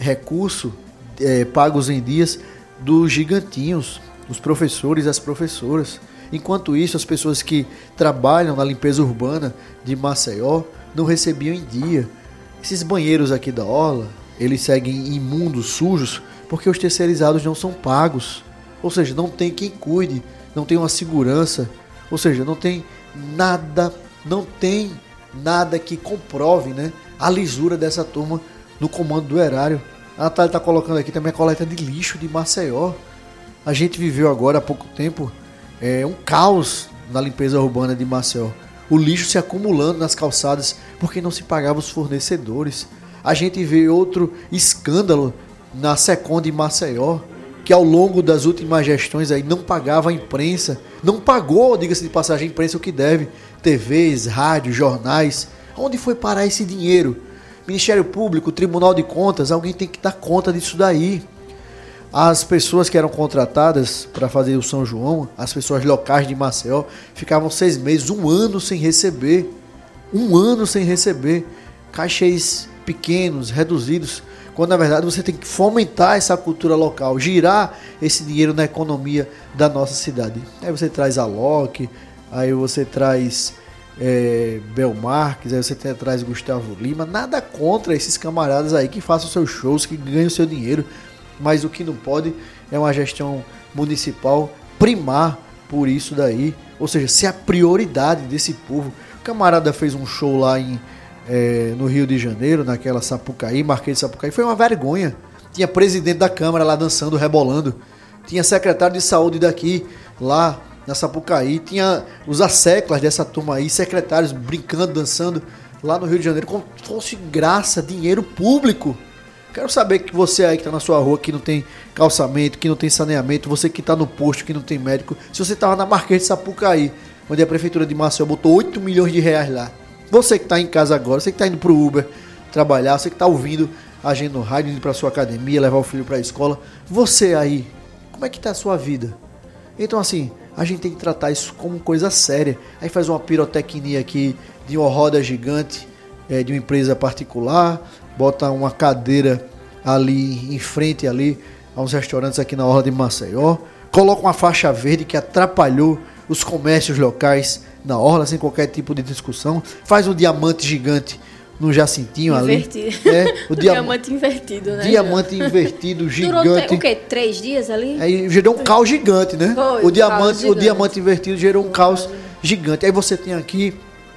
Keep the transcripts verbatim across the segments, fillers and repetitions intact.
recurso é, pagos em dias dos gigantinhos, os professores e as professoras. Enquanto isso, as pessoas que trabalham na limpeza urbana de Maceió não recebiam em dia. Esses banheiros aqui da orla, eles seguem imundos, sujos, porque os terceirizados não são pagos. Ou seja, não tem quem cuide, não tem uma segurança, ou seja, não tem nada, não tem nada que comprove, né, a lisura dessa turma no comando do erário. A Natália está colocando aqui também a coleta de lixo de Maceió. A gente viveu agora há pouco tempo é, um caos na limpeza urbana de Maceió. O lixo se acumulando nas calçadas porque não se pagava os fornecedores. A gente vê outro escândalo na Secom de Maceió, que ao longo das últimas gestões aí não pagava a imprensa, não pagou, diga-se de passagem, a imprensa o que deve, T Vs, rádios, jornais. Onde foi parar esse dinheiro? Ministério Público, Tribunal de Contas, alguém tem que dar conta disso daí. As pessoas que eram contratadas para fazer o São João, as pessoas locais de Maceió, ficavam seis meses, um ano sem receber. Um ano sem receber. Cachês pequenos, reduzidos, quando na verdade você tem que fomentar essa cultura local, girar esse dinheiro na economia da nossa cidade. Aí você traz a Loki, aí você traz é, Belmarques, aí você traz Gustavo Lima. Nada contra esses camaradas aí que façam seus shows, que ganham seu dinheiro, mas o que não pode é uma gestão municipal primar por isso daí, ou seja, ser a prioridade desse povo. O camarada fez um show lá em É, no Rio de Janeiro, naquela Sapucaí, Marquês de Sapucaí, foi uma vergonha. Tinha presidente da Câmara lá dançando, rebolando. Tinha secretário de saúde daqui, lá na Sapucaí. Tinha os asseclas dessa turma aí, secretários brincando, dançando lá no Rio de Janeiro, como se fosse graça, dinheiro público. Quero saber que você aí que está na sua rua, que não tem calçamento, que não tem saneamento, você que está no posto, que não tem médico, se você estava na Marquês de Sapucaí, onde a Prefeitura de Maceió botou oito milhões de reais lá. Você que está em casa agora, você que está indo para o Uber trabalhar, você que está ouvindo a gente no rádio, indo para sua academia, levar o filho para a escola, você aí, como é que está a sua vida? Então assim, a gente tem que tratar isso como coisa séria. Aí faz uma pirotecnia aqui de uma roda gigante é, de uma empresa particular, bota uma cadeira ali em frente ali a uns restaurantes aqui na orla de Maceió, coloca uma faixa verde que atrapalhou os comércios locais na orla, sem qualquer tipo de discussão, faz um diamante gigante no Jacintinho Invertido. ali. É, o, o dia... diamante invertido, né? Diamante invertido, gigante. Durou te... o quê? Três dias ali? Aí gerou um caos gigante, né? Foi, o, diamante, gigante. o diamante invertido gerou um caos gigante. Aí você tem aqui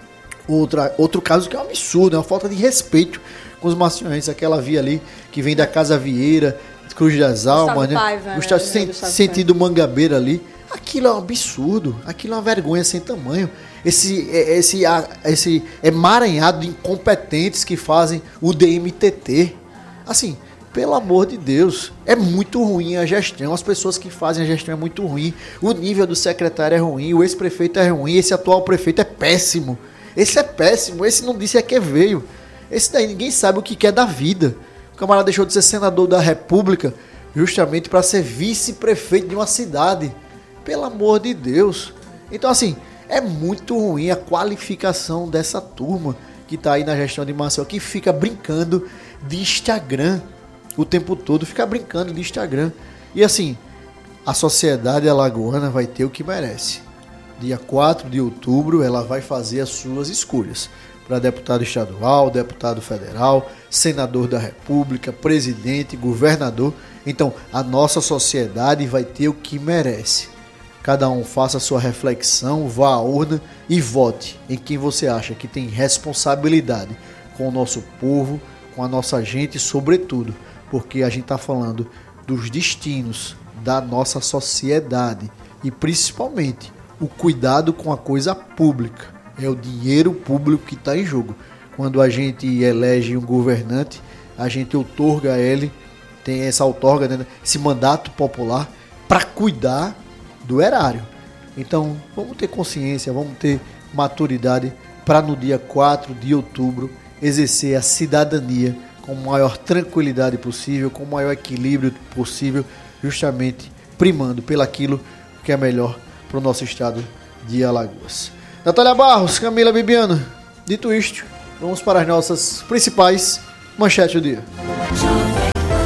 outra, outro caso que é um absurdo, é uma falta de respeito com os maceienses, aquela via ali que vem da Casa Vieira, Cruz das Almas, né? Paiva, Gustavo, né? sen, sentido Mangabeira ali. Aquilo é um absurdo, aquilo é uma vergonha sem tamanho. Esse, esse, esse emaranhado de incompetentes que fazem o D M T T. Assim, pelo amor de Deus, é muito ruim a gestão. As pessoas que fazem a gestão é muito ruim. O nível do secretário é ruim, o ex-prefeito é ruim, esse atual prefeito é péssimo. Esse é péssimo, esse não disse a que veio. Esse daí ninguém sabe o que quer da vida. O camarada deixou de ser senador da República justamente para ser vice-prefeito de uma cidade. Pelo amor de Deus. Então assim, é muito ruim a qualificação dessa turma que está aí na gestão de Maceió, que fica brincando de Instagram o tempo todo, fica brincando de Instagram. E assim, a sociedade alagoana vai ter o que merece. Dia quatro de outubro ela vai fazer as suas escolhas para deputado estadual, deputado federal, senador da República, presidente, governador. Então a nossa sociedade vai ter o que merece. Cada um faça a sua reflexão, vá à urna e vote em quem você acha que tem responsabilidade com o nosso povo, com a nossa gente, sobretudo, porque a gente está falando dos destinos da nossa sociedade e principalmente o cuidado com a coisa pública. É o dinheiro público que está em jogo. Quando a gente elege um governante, a gente outorga a ele, tem essa outorga, né, esse mandato popular para cuidar do erário. Então vamos ter consciência, vamos ter maturidade para no dia quatro de outubro exercer a cidadania com a maior tranquilidade possível, com o maior equilíbrio possível, justamente primando pelaquilo que é melhor para o nosso estado de Alagoas. Natália Barros, Camila Bibiano, dito isto, vamos para as nossas principais manchetes do dia.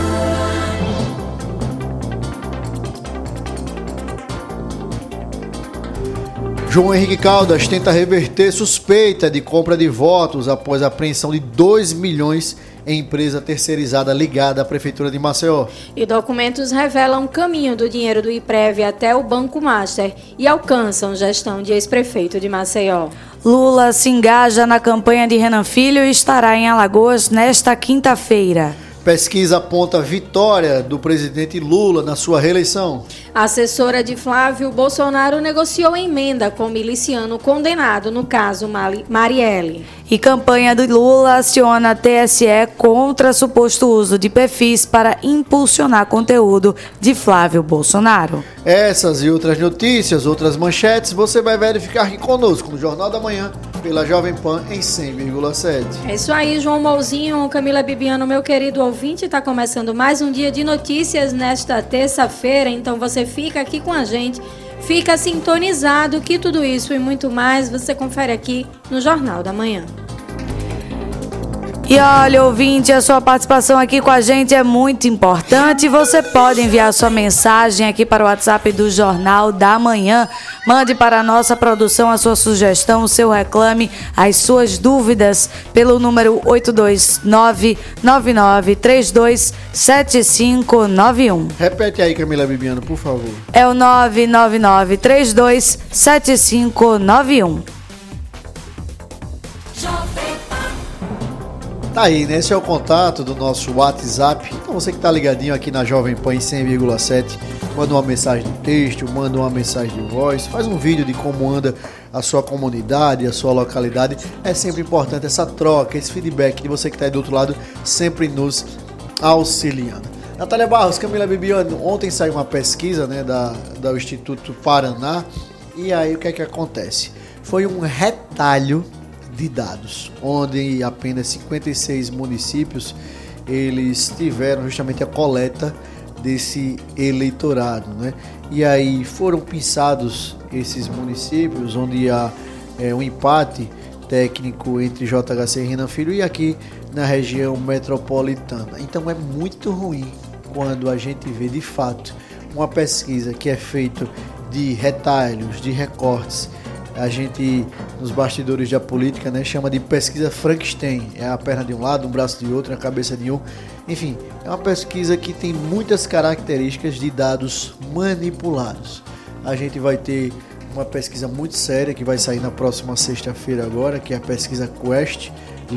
João Henrique Caldas tenta reverter suspeita de compra de votos após a apreensão de dois milhões em empresa terceirizada ligada à Prefeitura de Maceió. E documentos revelam o caminho do dinheiro do IPREV até o Banco Master e alcançam gestão de ex-prefeito de Maceió. Lula se engaja na campanha de Renan Filho e estará em Alagoas nesta quinta-feira. Pesquisa aponta vitória do presidente Lula na sua reeleição. A assessora de Flávio Bolsonaro negociou emenda com o miliciano condenado no caso Marielle. E campanha do Lula aciona a T S E contra suposto uso de perfis para impulsionar conteúdo de Flávio Bolsonaro. Essas e outras notícias, outras manchetes, você vai verificar aqui conosco no Jornal da Manhã, pela Jovem Pan em cem vírgula sete. É isso aí, João Mouzinho, Camila Bibiano, meu querido ouvinte, está começando mais um dia de notícias nesta terça-feira, então você fica aqui com a gente, fica sintonizado que tudo isso e muito mais você confere aqui no Jornal da Manhã. E olha, ouvinte, a sua participação aqui com a gente é muito importante. Você pode enviar sua mensagem aqui para o WhatsApp do Jornal da Manhã. Mande para a nossa produção a sua sugestão, o seu reclame, as suas dúvidas pelo número oito dois nove, nove nove três dois sete cinco nove um. Repete aí, Camila Bibiano, por favor. É o nove nove nove três dois sete cinco nove um. Tá aí, né? Esse é o contato do nosso WhatsApp. Então você que tá ligadinho aqui na Jovem Pan em cem vírgula sete, manda uma mensagem de texto, manda uma mensagem de voz, faz um vídeo de como anda a sua comunidade, a sua localidade. É sempre importante essa troca, esse feedback de você que tá aí do outro lado, sempre nos auxiliando. Natália Barros, Camila Bibiano, ontem saiu uma pesquisa, né, da, da Instituto Paraná, e aí o que é que acontece? Foi um retalho de dados, onde apenas cinquenta e seis municípios eles tiveram justamente a coleta desse eleitorado, né? E aí foram pensados esses municípios onde há é, um empate técnico entre J H C e Renan Filho e aqui na região metropolitana. Então é muito ruim quando a gente vê de fato uma pesquisa que é feita de retalhos, de recortes. A gente, nos bastidores da política, né, chama de pesquisa Frankenstein. É a perna de um lado, um braço de outro, a cabeça de um. Enfim, é uma pesquisa que tem muitas características de dados manipulados. A gente vai ter uma pesquisa muito séria que vai sair na próxima sexta-feira agora, que é a pesquisa Quest,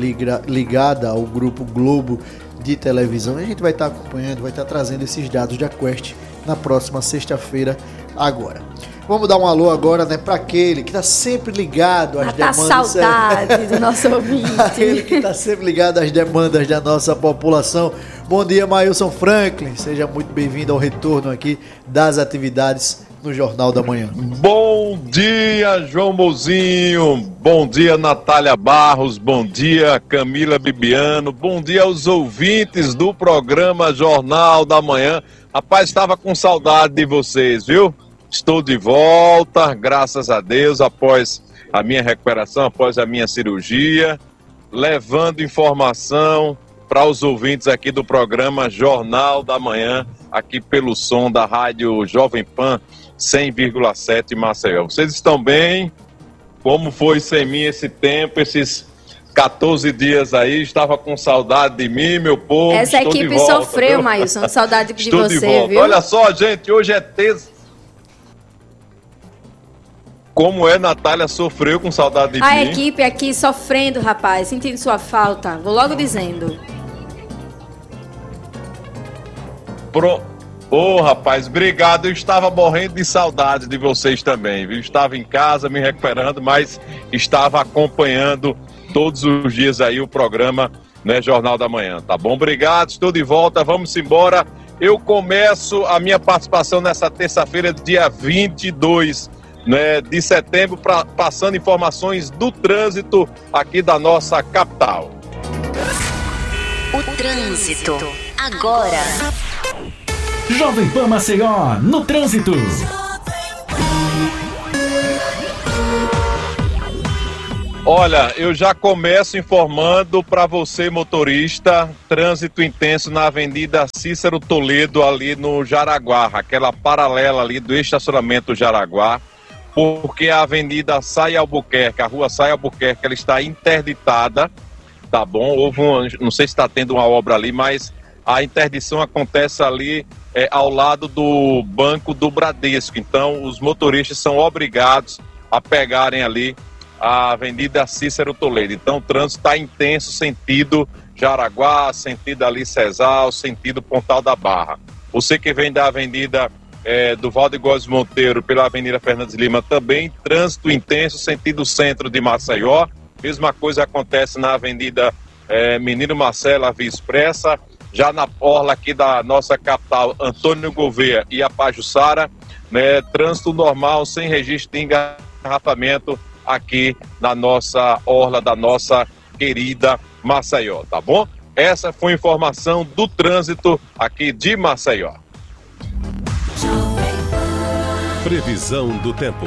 ligada ao Grupo Globo de televisão. A gente vai estar acompanhando, vai estar trazendo esses dados da Quest na próxima sexta-feira agora. Vamos dar um alô agora, né, para aquele que está sempre ligado às Mata demandas. Saudade do nosso ouvinte. Aquele que está sempre ligado às demandas da nossa população. Bom dia, Mailson Franklin. Seja muito bem-vindo ao retorno aqui das atividades no Jornal da Manhã. Bom dia, João Mouzinho. Bom dia, Natália Barros. Bom dia, Camila Bibiano. Bom dia aos ouvintes do programa Jornal da Manhã. Rapaz, estava com saudade de vocês, viu? Estou de volta, graças a Deus, após a minha recuperação, após a minha cirurgia, levando informação para os ouvintes aqui do programa Jornal da Manhã, aqui pelo som da rádio Jovem Pan cem vírgula sete Maceió. Vocês estão bem? Como foi sem mim esse tempo, esses quatorze dias aí? Estava com saudade de mim, meu povo. Essa Estou equipe de volta, sofreu, viu? Mailson, saudade de Estou você, de volta. viu? Olha só, gente, hoje é terça. Como é, Natália sofreu com saudade de A mim? A equipe aqui sofrendo, rapaz, sentindo sua falta. Vou logo dizendo. Pro... Ô, oh, rapaz, obrigado. Eu estava morrendo de saudade de vocês também, viu? Estava em casa me recuperando, mas estava acompanhando todos os dias aí o programa, né, Jornal da Manhã, tá bom? Obrigado, estou de volta, vamos embora. Eu começo a minha participação nessa terça-feira, dia vinte e dois, né, de setembro, pra, passando informações do trânsito aqui da nossa capital. O trânsito, agora. Jovem Pan Maceió, no trânsito. Olha, eu já começo informando para você, motorista, trânsito intenso na Avenida Cícero Toledo, ali no Jaraguá, aquela paralela ali do estacionamento Jaraguá. porque a Avenida Sai Albuquerque, a Rua Sai Albuquerque, ela está interditada, tá bom? Houve um, não sei se está tendo uma obra ali, mas a interdição acontece ali é, ao lado do Banco do Bradesco. Então, os motoristas são obrigados a pegarem ali a Avenida Cícero Toledo. Então, o trânsito está intenso, sentido Jaraguá, sentido ali Cesal, sentido Pontal da Barra. Você que vem da Avenida é, do Valdegós Monteiro pela Avenida Fernandes Lima também, trânsito intenso, sentido centro de Maceió. Mesma coisa acontece na Avenida é, Menino Marcelo, a Via Expressa. Já na orla aqui da nossa capital, Antônio Gouveia e a Pajuçara, né, trânsito normal, sem registro de engarrafamento aqui na nossa orla da nossa querida Maceió, tá bom? Essa foi a informação do trânsito aqui de Maceió. Previsão do tempo.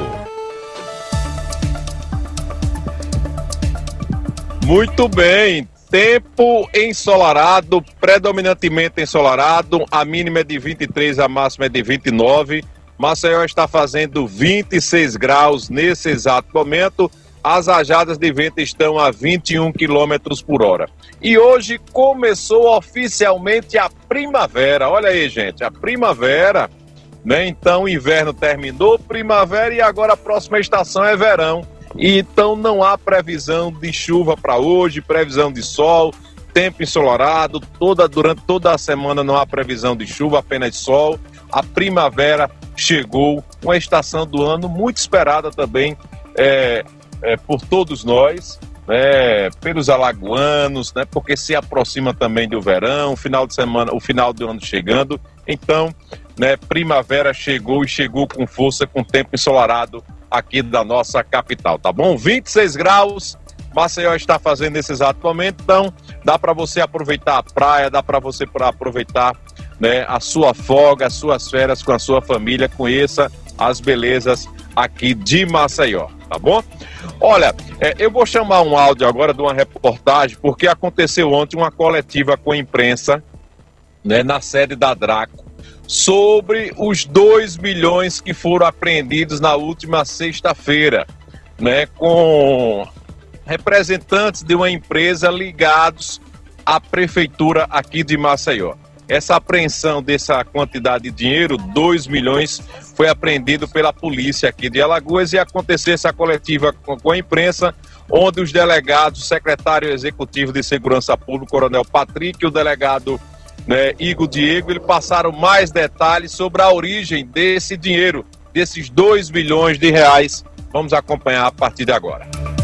Muito bem. Tempo ensolarado, predominantemente ensolarado, a mínima é de vinte e três, a máxima é de vinte e nove. Maceió está fazendo vinte e seis graus nesse exato momento. As rajadas de vento estão a vinte e um quilômetros por hora. E hoje começou oficialmente a primavera. Olha aí, gente, a primavera, né? Então o inverno terminou, primavera, e agora a próxima estação é verão. E então não há previsão de chuva para hoje, previsão de sol, tempo ensolarado, toda, durante toda a semana não há previsão de chuva, apenas sol. A primavera chegou, uma estação do ano muito esperada também é, é, por todos nós, né, pelos alagoanos, né, porque se aproxima também do verão, o final de semana, o final do ano chegando. Então, né, primavera chegou e chegou com força, com tempo ensolarado aqui da nossa capital, tá bom? vinte e seis graus, Maceió está fazendo nesse exato momento, então dá para você aproveitar a praia, dá para você aproveitar, né, a sua folga, as suas férias com a sua família, conheça as belezas aqui de Maceió, tá bom? Olha, é, eu vou chamar um áudio agora de uma reportagem, porque aconteceu ontem uma coletiva com a imprensa, né, na sede da Draco, sobre os dois milhões que foram apreendidos na última sexta-feira, né, com representantes de uma empresa ligados à prefeitura aqui de Maceió. Essa apreensão dessa quantidade de dinheiro, dois milhões, foi apreendido pela polícia aqui de Alagoas, e aconteceu essa coletiva com a imprensa, onde os delegados, o secretário executivo de Segurança Pública, Coronel Patrick, e o delegado, né, Igor Diego, eles passaram mais detalhes sobre a origem desse dinheiro, desses dois milhões de reais. Vamos acompanhar a partir de agora.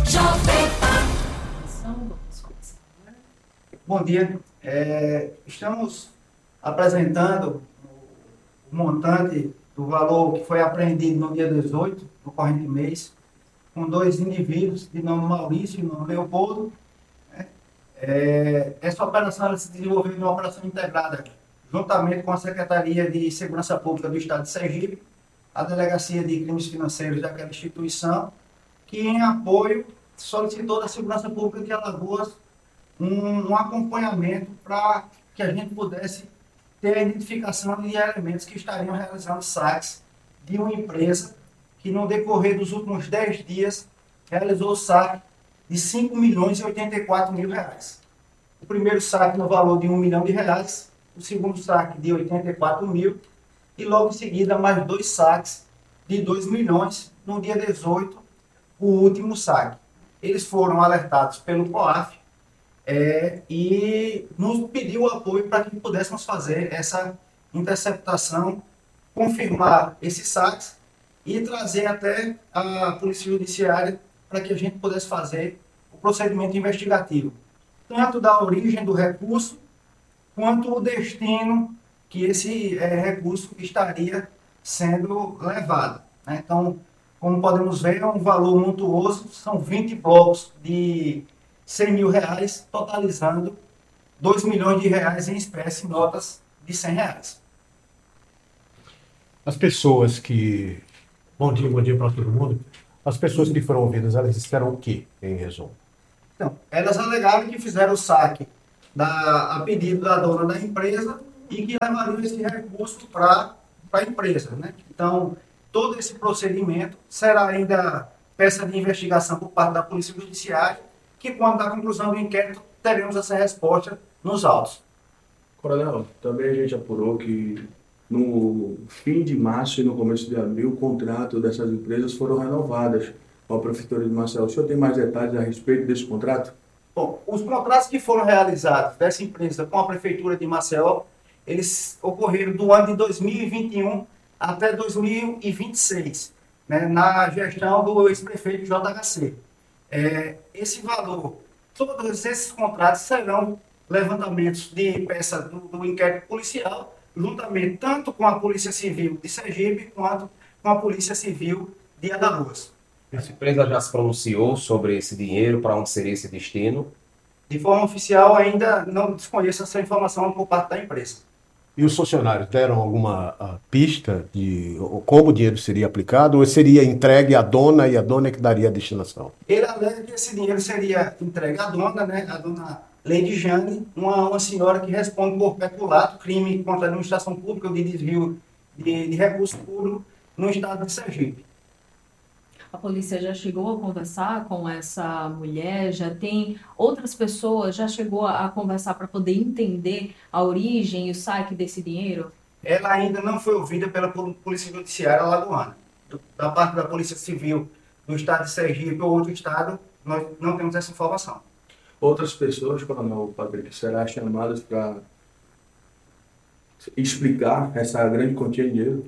Bom dia. É, estamos apresentando o montante do valor que foi apreendido no dia dezoito, do corrente mês, com dois indivíduos de nome Maurício e nome Leopoldo. É, essa operação ela se desenvolveu em uma operação integrada juntamente com a Secretaria de Segurança Pública do Estado de Sergipe, a Delegacia de Crimes Financeiros daquela instituição, que em apoio solicitou da Segurança Pública de Alagoas um, um acompanhamento para que a gente pudesse ter a identificação de elementos que estariam realizando saques de uma empresa que no decorrer dos últimos dez dias realizou o saque de cinco milhões e oitenta e quatro mil reais. O primeiro saque no valor de um milhão de reais, o segundo saque de oitenta e quatro mil, e logo em seguida mais dois saques de dois milhões no dia dezoito, o último saque. Eles foram alertados pelo COAF é, e nos pediu o apoio para que pudéssemos fazer essa interceptação, confirmar esses saques e trazer até a Polícia Judiciária para que a gente pudesse fazer o procedimento investigativo, tanto da origem do recurso, quanto o destino que esse é, recurso estaria sendo levado, né? Então, como podemos ver, é um valor montuoso, são vinte blocos de cem mil reais, totalizando dois milhões de reais em espécie, notas de cem reais. As pessoas que... Bom dia, bom dia para todo mundo. As pessoas que foram ouvidas, elas disseram o quê, em resumo? Então, elas alegaram que fizeram o saque da, a pedido da dona da empresa e que levariam esse recurso para a empresa, né? Então, todo esse procedimento será ainda peça de investigação por parte da Polícia Judiciária, que quando da conclusão do inquérito teremos essa resposta nos autos. Coronel, também a gente apurou que no fim de março e no começo de abril o contrato dessas empresas foram renovadas com a Prefeitura de Maceió. O senhor tem mais detalhes a respeito desse contrato? Bom, os contratos que foram realizados dessa empresa com a Prefeitura de Maceió, eles ocorreram do ano de dois mil e vinte e um até dois mil e vinte e seis, né, na gestão do ex-prefeito J H C. É, esse valor, todos esses contratos serão levantamentos de peça do, do inquérito policial, juntamente tanto com a Polícia Civil de Sergipe, quanto com a Polícia Civil de Alagoas. A empresa já se pronunciou sobre esse dinheiro, para onde seria esse destino? De forma oficial, ainda não desconheço essa informação por parte da empresa. E os funcionários deram alguma uh, pista de como o dinheiro seria aplicado, ou seria entregue à dona e a dona é que daria a destinação? Ele alega que esse dinheiro seria entregue à dona, né, a dona Leide Jane, uma, uma senhora que responde por peculato, crime contra a administração pública de desvio de, de recursos públicos no estado de Sergipe. A polícia já chegou a conversar com essa mulher? Já tem outras pessoas? Já chegou a conversar para poder entender a origem e o saque desse dinheiro? Ela ainda não foi ouvida pela Polícia Judiciária alagoana. Da parte da Polícia Civil do estado de Sergipe ou outro estado, nós não temos essa informação. Outras pessoas, Coronel Patrick, serão chamadas para explicar essa grande quantia de dinheiro?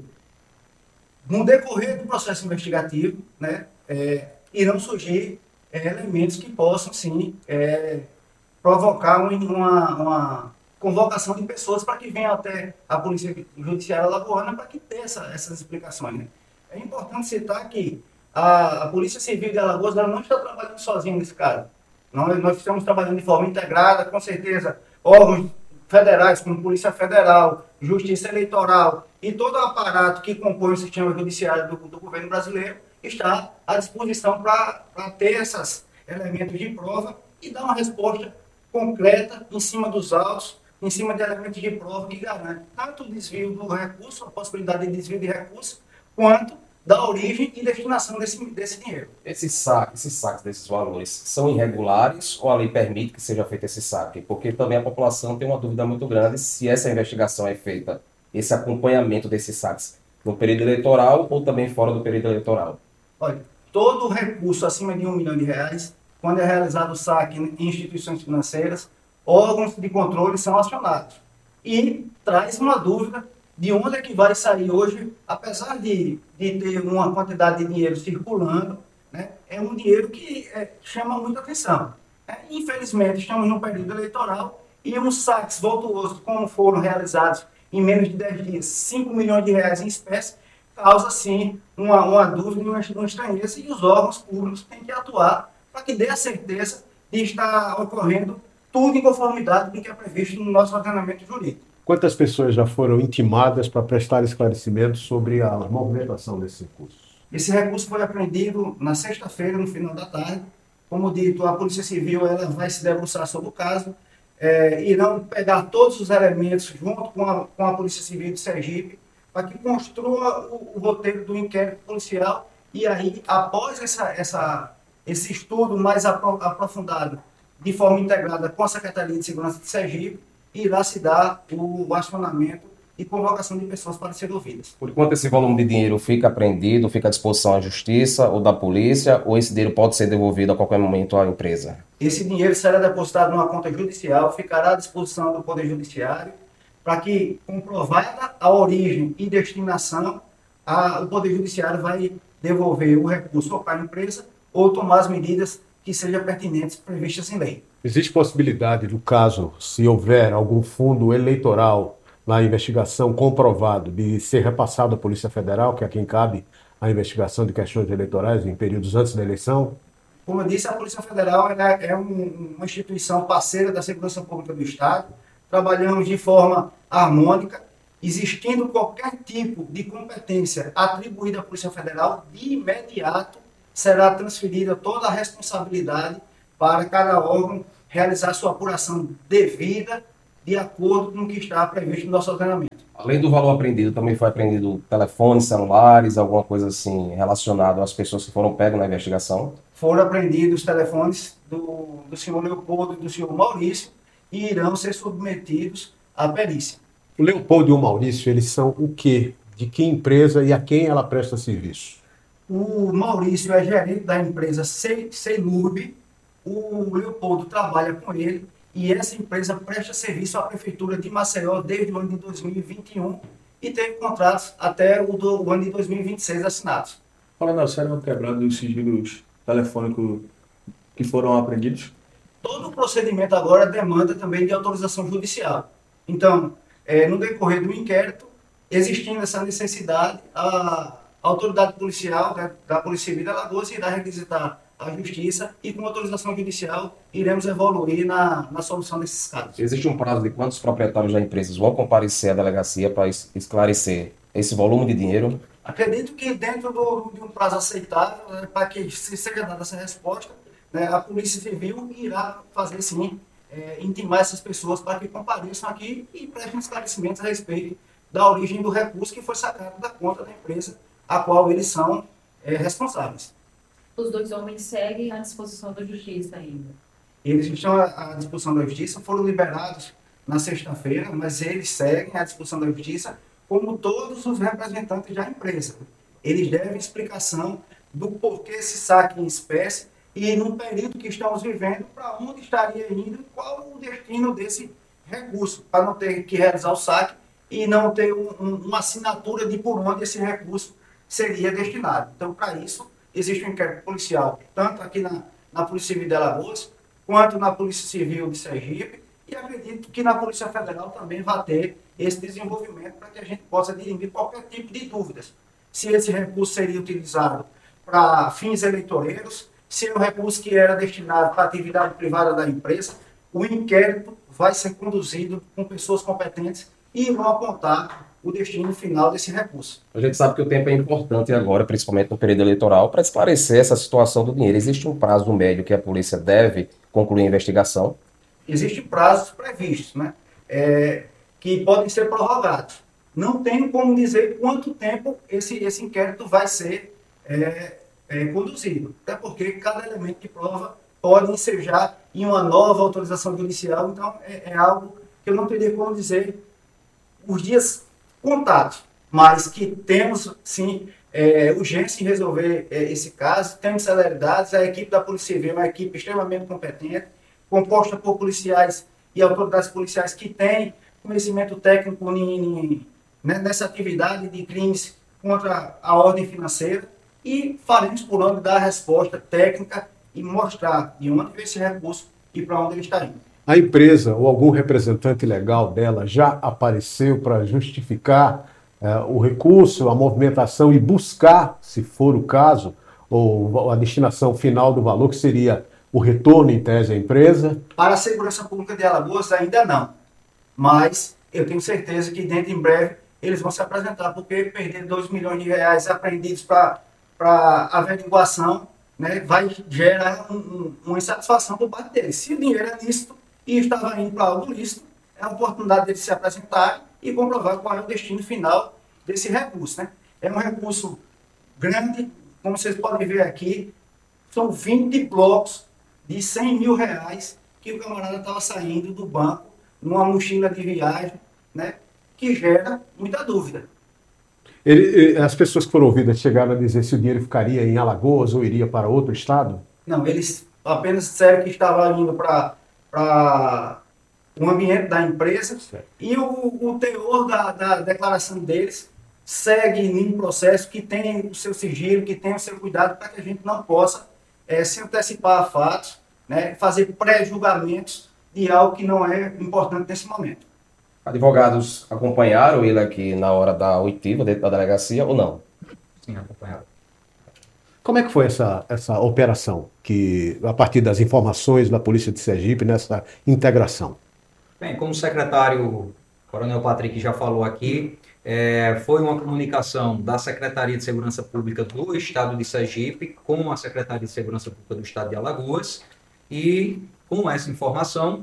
No decorrer do processo investigativo, né, é, irão surgir é, elementos que possam, sim, é, provocar uma, uma convocação de pessoas para que venham até a Polícia Judiciária alagoana para que tenha essa, essas explicações. Né? É importante citar que a, a Polícia Civil de Alagoas ela não está trabalhando sozinha nesse caso. Nós, nós estamos trabalhando de forma integrada, com certeza, órgãos federais, como Polícia Federal, Justiça Eleitoral e todo o aparato que compõe o sistema judiciário do, do governo brasileiro está à disposição para ter esses elementos de prova e dar uma resposta concreta em cima dos autos, em cima de elementos de prova que garante tanto o desvio do recurso, a possibilidade de desvio de recurso, quanto da origem e destinação desse, desse dinheiro. Esses saques, esses saques desses valores são irregulares ou a lei permite que seja feito esse saque? Porque também a população tem uma dúvida muito grande se essa investigação é feita, esse acompanhamento desses saques, no período eleitoral ou também fora do período eleitoral. Olha, todo recurso acima de um milhão de reais, quando é realizado o saque em instituições financeiras, órgãos de controle são acionados. E traz uma dúvida de onde é que vai sair hoje, apesar de, de ter uma quantidade de dinheiro circulando, né, é um dinheiro que é, chama muita atenção. É, infelizmente, estamos num período eleitoral e uns saques voltuosos, como foram realizados em menos de dez dias, cinco milhões de reais em espécie, causa, sim, uma, uma dúvida e uma, uma estranheza, e os órgãos públicos têm que atuar para que dê a certeza de estar ocorrendo tudo em conformidade com o que é previsto no nosso ordenamento jurídico. Quantas pessoas já foram intimadas para prestar esclarecimentos sobre a movimentação desses recursos? Esse recurso foi apreendido na sexta-feira, no final da tarde. Como dito, a Polícia Civil ela vai se debruçar sobre o caso. É, irão pegar todos os elementos junto com a, com a Polícia Civil de Sergipe para que construa o, o roteiro do inquérito policial e aí, após essa, essa, esse estudo mais apro, aprofundado, de forma integrada com a Secretaria de Segurança de Sergipe, irá se dar o acionamento e convocação de pessoas para serem ouvidas. Por enquanto esse volume de dinheiro fica apreendido, fica à disposição da Justiça ou da Polícia, ou esse dinheiro pode ser devolvido a qualquer momento à empresa? Esse dinheiro será depositado numa conta judicial, ficará à disposição do Poder Judiciário, para que, comprovada a origem e destinação, a, o Poder Judiciário vai devolver o recurso ou para a empresa ou tomar as medidas que sejam pertinentes previstas em lei. Existe possibilidade do caso, se houver algum fundo eleitoral na investigação comprovado, de ser repassado à Polícia Federal, que é quem cabe a investigação de questões eleitorais em períodos antes da eleição? Como eu disse, a Polícia Federal é um, uma instituição parceira da Segurança Pública do Estado. Trabalhamos de forma harmônica, existindo qualquer tipo de competência atribuída à Polícia Federal, de imediato será transferida toda a responsabilidade para cada órgão realizar sua apuração devida de acordo com o que está previsto no nosso ordenamento. A Além do valor apreendido, também foi apreendido telefones, celulares, alguma coisa assim relacionada às pessoas que foram pegas na investigação? Foram apreendidos os telefones do, do senhor Leopoldo e do senhor Maurício e irão ser submetidos à perícia. O Leopoldo e o Maurício, eles são o quê? De que empresa e a quem ela presta serviço? O Maurício é gerente da empresa Ceilub, o Leopoldo trabalha com ele e essa empresa presta serviço à Prefeitura de Maceió desde o ano de dois mil e vinte e um e teve contratos até o, do, o ano de dois mil e vinte e seis assinados. Coronel, serão quebrados os sigilos telefônicos que foram apreendidos? Todo o procedimento agora demanda também de autorização judicial. Então, é, no decorrer do inquérito, existindo essa necessidade, a autoridade policial da, da Polícia Civil de Alagoas irá requisitar a Justiça e, com autorização judicial, iremos evoluir na, na solução desses casos. Existe um prazo de quantos proprietários da empresa vão comparecer à delegacia para esclarecer esse volume de dinheiro? Acredito que dentro do, de um prazo aceitável, né, para que se seja dada essa resposta, né, a Polícia Civil irá fazer, sim, é, intimar essas pessoas para que compareçam aqui e prestem esclarecimentos a respeito da origem do recurso que foi sacado da conta da empresa a qual eles são é, responsáveis. Os dois homens seguem à disposição da Justiça ainda? Eles estão à disposição da Justiça, foram liberados na sexta-feira, mas eles seguem à disposição da Justiça como todos os representantes da empresa. Eles devem explicação do porquê esse saque em espécie e no período que estamos vivendo, para onde estaria indo e qual o destino desse recurso, para não ter que realizar o saque e não ter um, um, uma assinatura de por onde esse recurso seria destinado. Então, para isso, existe um inquérito policial, tanto aqui na, na Polícia Civil de Alagoas, quanto na Polícia Civil de Sergipe, e acredito que na Polícia Federal também vai ter esse desenvolvimento para que a gente possa dirimir qualquer tipo de dúvidas. Se esse recurso seria utilizado para fins eleitoreiros, se é um recurso que era destinado para a atividade privada da empresa, o inquérito vai ser conduzido com pessoas competentes e vão apontar o destino final desse recurso. A gente sabe que o tempo é importante agora, principalmente no período eleitoral, para esclarecer essa situação do dinheiro. Existe um prazo médio que a polícia deve concluir a investigação? Existem prazos previstos, né? É, que podem ser prorrogados. Não tem como dizer quanto tempo esse, esse inquérito vai ser é, é, conduzido. Até porque cada elemento de prova pode ensejar em uma nova autorização judicial. Então, é, é algo que eu não teria como dizer os dias contados, mas que temos, sim, é, urgência em resolver é, esse caso, temos celeridades. A equipe da Polícia Civil é uma equipe extremamente competente, composta por policiais e autoridades policiais que têm conhecimento técnico em, em, nessa atividade de crimes contra a ordem financeira, e faremos por onde dar a resposta técnica e mostrar de onde veio esse recurso e para onde ele está indo. A empresa ou algum representante legal dela já apareceu para justificar eh, o recurso, a movimentação e buscar, se for o caso, ou a destinação final do valor, que seria o retorno em tese à empresa? Para a segurança pública de Alagoas ainda não, mas eu tenho certeza que dentro em breve eles vão se apresentar, porque perder dois milhões de reais apreendidos para averiguação, né, vai gerar um, um, uma insatisfação por parte deles. Se o dinheiro é lícito e estava indo para algo lícito, é a oportunidade deles se apresentarem e comprovar qual é o destino final desse recurso, né? É um recurso grande, como vocês podem ver aqui, são vinte blocos de cem mil reais que o camarada estava saindo do banco numa mochila de viagem, né, que gera muita dúvida. Ele, as pessoas que foram ouvidas chegaram a dizer se o dinheiro ficaria em Alagoas ou iria para outro estado? Não, eles apenas disseram que estava indo para para o ambiente da empresa, certo. E o, o teor da, da declaração deles segue em um processo que tem o seu sigilo, que tem o seu cuidado, para que a gente não possa é, se antecipar a fatos, né, fazer pré-julgamentos de algo que não é importante nesse momento. Advogados acompanharam ele aqui na hora da oitiva dentro da delegacia ou não? Sim, acompanharam. Como é que foi essa, essa operação, que, a partir das informações da Polícia de Sergipe, nessa integração? Bem, como o secretário Coronel Patrick já falou aqui, é, foi uma comunicação da Secretaria de Segurança Pública do Estado de Sergipe com a Secretaria de Segurança Pública do Estado de Alagoas, e com essa informação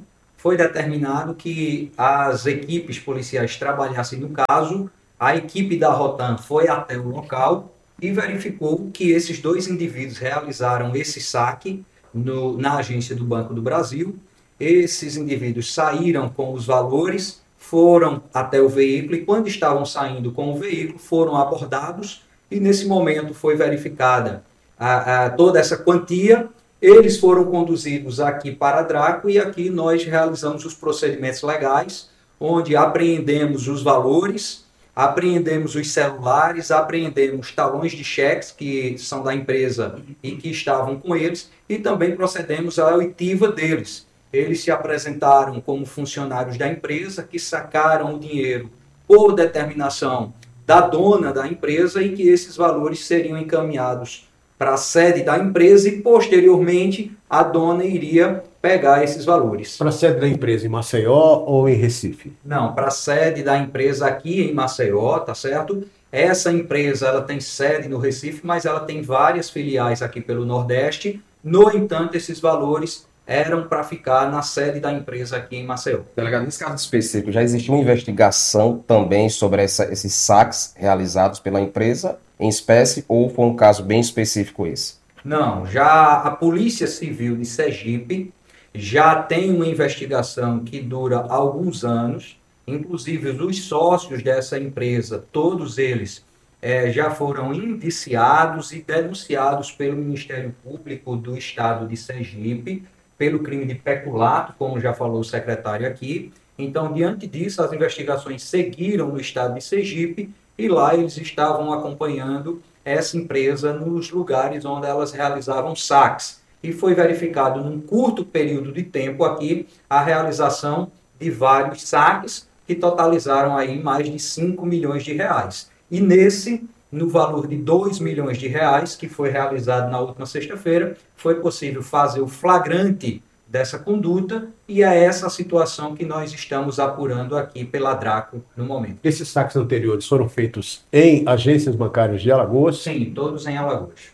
foi determinado que as equipes policiais trabalhassem no caso. A equipe da Rotan foi até o local e verificou que esses dois indivíduos realizaram esse saque no, na agência do Banco do Brasil. Esses indivíduos saíram com os valores, foram até o veículo e quando estavam saindo com o veículo foram abordados e nesse momento foi verificada a, a, toda essa quantia. Eles foram conduzidos aqui para a Draco e aqui nós realizamos os procedimentos legais, onde apreendemos os valores, apreendemos os celulares, apreendemos talões de cheques que são da empresa e que estavam com eles e também procedemos à oitiva deles. Eles se apresentaram como funcionários da empresa que sacaram o dinheiro por determinação da dona da empresa e que esses valores seriam encaminhados para a sede da empresa e posteriormente a dona iria pegar esses valores. Para a sede da empresa em Maceió ou em Recife? Não, para a sede da empresa aqui em Maceió, tá certo? Essa empresa ela tem sede no Recife, mas ela tem várias filiais aqui pelo Nordeste. No entanto, esses valores eram para ficar na sede da empresa aqui em Maceió. Delegado, nesse caso específico, já existe uma investigação também sobre essa, esses saques realizados pela empresa em espécie ou foi um caso bem específico esse? Não, já a Polícia Civil de Sergipe já tem uma investigação que dura alguns anos, inclusive os sócios dessa empresa, todos eles é, já foram indiciados e denunciados pelo Ministério Público do Estado de Sergipe, pelo crime de peculato, como já falou o secretário aqui. Então, diante disso, as investigações seguiram no estado de Sergipe e lá eles estavam acompanhando essa empresa nos lugares onde elas realizavam saques. E foi verificado num curto período de tempo aqui a realização de vários saques que totalizaram aí mais de cinco milhões de reais. E nesse, no valor de dois milhões de reais, que foi realizado na última sexta-feira, foi possível fazer o flagrante dessa conduta e é essa situação que nós estamos apurando aqui pela Draco no momento. Esses saques anteriores foram feitos em agências bancárias de Alagoas? Sim, todos em Alagoas.